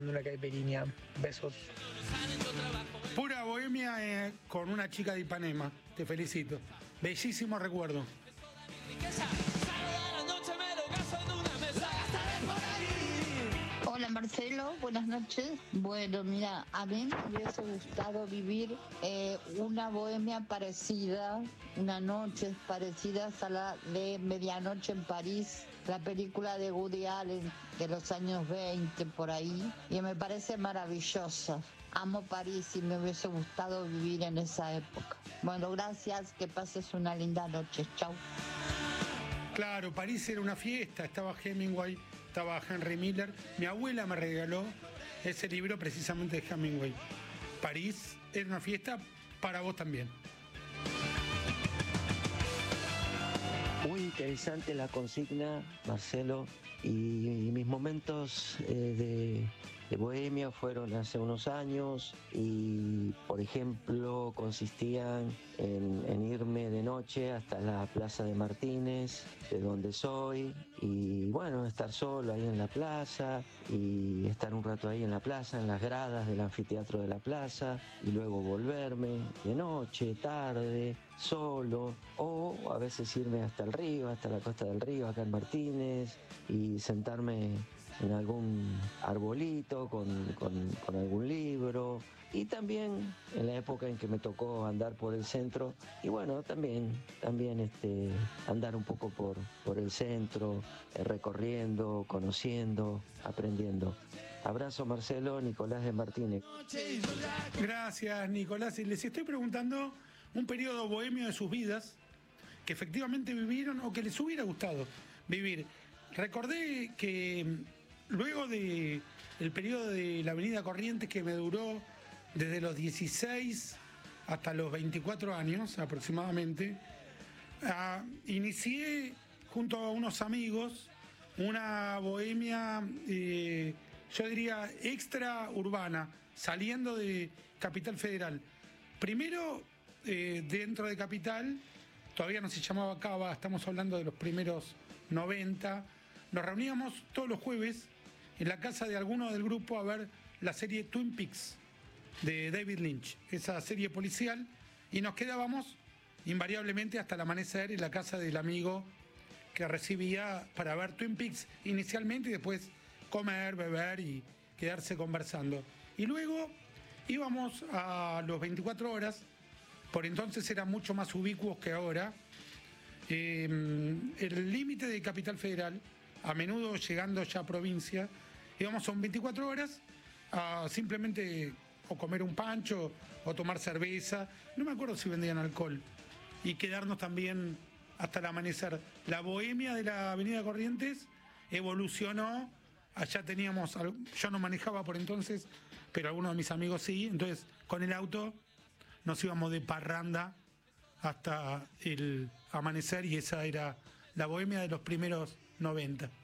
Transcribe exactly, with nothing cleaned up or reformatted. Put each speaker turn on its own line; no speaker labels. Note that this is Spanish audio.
Una caipirinha. Besos.
Pura bohemia eh, con una chica de Ipanema. Te felicito. Bellísimo recuerdo.
Hola Marcelo, buenas noches. Bueno, mira, a mí me hubiese gustado vivir eh, una bohemia parecida, una noche parecida a la de Medianoche en París, la película de Woody Allen de los años veinte por ahí, y me parece maravillosa. Amo París y me hubiese gustado vivir en esa época. Bueno, gracias, que pases una linda noche. Chau.
Claro, París era una fiesta, estaba Hemingway, estaba Henry Miller. Mi abuela me regaló ese libro precisamente de Hemingway. París era una fiesta para vos también.
Muy interesante la consigna, Marcelo, y, y mis momentos eh, de, de bohemia fueron hace unos años y, por ejemplo, consistían en, en irme de noche hasta la Plaza de Martínez, de donde soy, y bueno, estar solo ahí en la plaza y estar un rato ahí en la plaza, en las gradas del anfiteatro de la plaza, y luego volverme de noche, tarde, solo, o a veces irme hasta el río, hasta la costa del río, acá en Martínez, y sentarme en algún arbolito con, con, con algún libro, y también en la época en que me tocó andar por el centro, y bueno, también, también este, andar un poco por, por el centro, eh, recorriendo, conociendo, aprendiendo. Abrazo, Marcelo, Nicolás de Martínez.
Gracias, Nicolás. Y les estoy preguntando un periodo bohemio de sus vidas que efectivamente vivieron o que les hubiera gustado vivir. Recordé que luego de el periodo de la Avenida Corrientes, que me duró desde los dieciséis hasta los veinticuatro años aproximadamente, uh, inicié junto a unos amigos una bohemia, eh, yo diría, extra urbana, saliendo de Capital Federal. Primero, eh, dentro de Capital, todavía no se llamaba Cava, estamos hablando de los primeros noventa, nos reuníamos todos los jueves en la casa de alguno del grupo a ver la serie Twin Peaks de David Lynch, esa serie policial, y nos quedábamos invariablemente hasta el amanecer en la casa del amigo que recibía para ver Twin Peaks inicialmente y después comer, beber y quedarse conversando. Y luego íbamos a los veinticuatro horas, por entonces eran mucho más ubicuos que ahora, eh, el límite de Capital Federal, a menudo llegando ya a provincia, íbamos son veinticuatro horas a simplemente o comer un pancho o tomar cerveza, no me acuerdo si vendían alcohol, y quedarnos también hasta el amanecer. La bohemia de la Avenida Corrientes evolucionó, allá teníamos, yo no manejaba por entonces, pero algunos de mis amigos sí, entonces con el auto nos íbamos de parranda hasta el amanecer y esa era la bohemia de los primeros noventa.